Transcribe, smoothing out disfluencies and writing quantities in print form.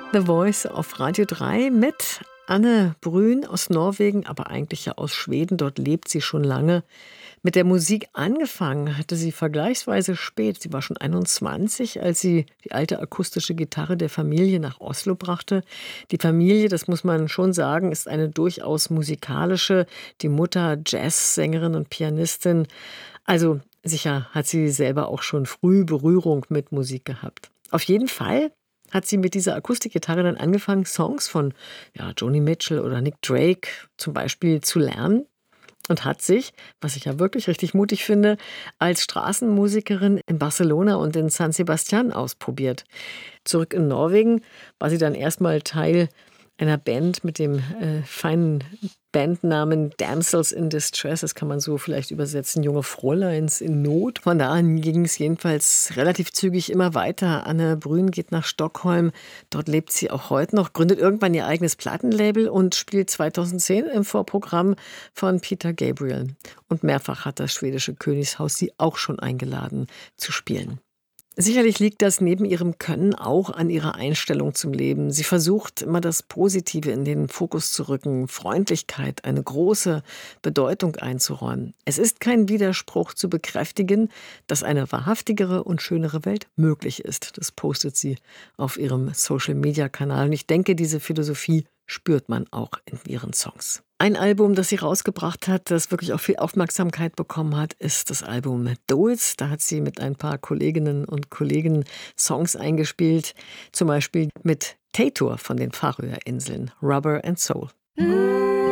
The Voice auf Radio 3 mit Anne Brün aus Norwegen, aber eigentlich ja aus Schweden. Dort lebt sie schon lange. Mit der Musik angefangen hatte sie vergleichsweise spät. Sie war schon 21, als sie die alte akustische Gitarre der Familie nach Oslo brachte. Die Familie, das muss man schon sagen, ist eine durchaus musikalische. Die Mutter Jazzsängerin und Pianistin. Also sicher hat sie selber auch schon früh Berührung mit Musik gehabt. Auf jeden Fall hat sie mit dieser Akustikgitarre dann angefangen, Songs von Joni Mitchell oder Nick Drake zum Beispiel zu lernen und hat sich, was ich ja wirklich richtig mutig finde, als Straßenmusikerin in Barcelona und in San Sebastian ausprobiert. Zurück in Norwegen war sie dann erstmal Teil einer Band mit dem feinen Bandnamen Damsels in Distress. Das kann man so vielleicht übersetzen, junge Fräuleins in Not. Von da an ging es jedenfalls relativ zügig immer weiter. Anne Brün geht nach Stockholm. Dort lebt sie auch heute noch, gründet irgendwann ihr eigenes Plattenlabel und spielt 2010 im Vorprogramm von Peter Gabriel. Und mehrfach hat das schwedische Königshaus sie auch schon eingeladen zu spielen. Sicherlich liegt das neben ihrem Können auch an ihrer Einstellung zum Leben. Sie versucht immer das Positive in den Fokus zu rücken, Freundlichkeit eine große Bedeutung einzuräumen. Es ist kein Widerspruch zu bekräftigen, dass eine wahrhaftigere und schönere Welt möglich ist. Das postet sie auf ihrem Social-Media-Kanal. Und ich denke, diese Philosophie spürt man auch in ihren Songs. Ein Album, das sie rausgebracht hat, das wirklich auch viel Aufmerksamkeit bekommen hat, ist das Album Duets. Da hat sie mit ein paar Kolleginnen und Kollegen Songs eingespielt, zum Beispiel mit Teitur von den Färöerinseln, Rubber and Soul.